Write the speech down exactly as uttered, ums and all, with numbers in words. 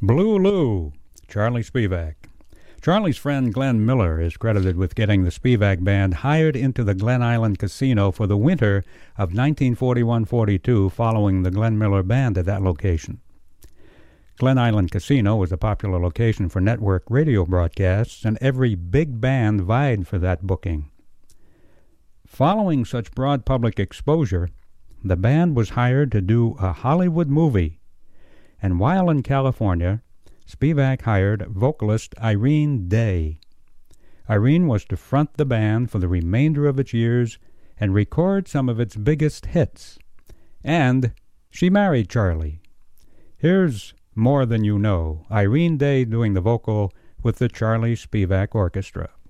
Blue Lou, Charlie Spivak. Charlie's friend Glenn Miller is credited with getting the Spivak Band hired into the Glen Island Casino for the winter of nineteen forty-one forty-two, following the Glenn Miller Band at that location. Glen Island Casino was a popular location for network radio broadcasts, and every big band vied for that booking. Following such broad public exposure, the band was hired to do a Hollywood movie, and while in California, Spivak hired vocalist Irene Day. Irene was to front the band for the remainder of its years and record some of its biggest hits. And she married Charlie. Here's More Than You Know, Irene Day doing the vocal with the Charlie Spivak Orchestra.